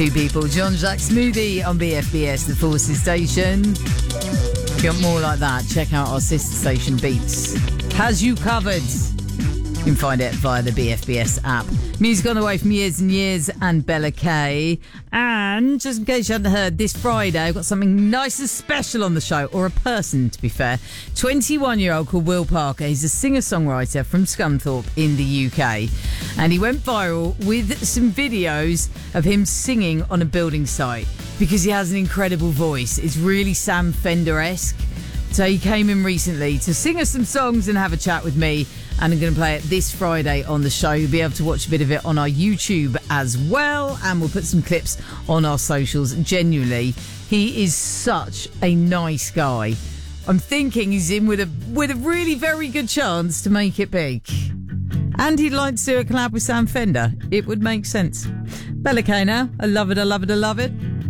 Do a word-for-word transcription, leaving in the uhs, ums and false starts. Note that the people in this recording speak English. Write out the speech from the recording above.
Two people, Jean-Jacques Smoothie on B F B S, the Forces station. If you want more like that, check out our sister station Beats. Has you covered. You can find it via the B F B S app. Music on the way from Years and Years and Bella Kay. And just in case you hadn't heard, this Friday I've got something nice and special on the show, or a person to be fair. twenty-one-year-old called Will Parker. He's a singer-songwriter from Scunthorpe in the U K. And he went viral with some videos of him singing on a building site because he has an incredible voice. It's really Sam Fender-esque. So he came in recently to sing us some songs and have a chat with me, and I'm going to play it this Friday on the show. You'll be able to watch a bit of it on our YouTube as well, and we'll put some clips on our socials. Genuinely, he is such a nice guy. I'm thinking he's in with a with a really very good chance to make it big. And he'd like to do a collab with Sam Fender. It would make sense. Bella Kay now. I love it, I love it, I love it.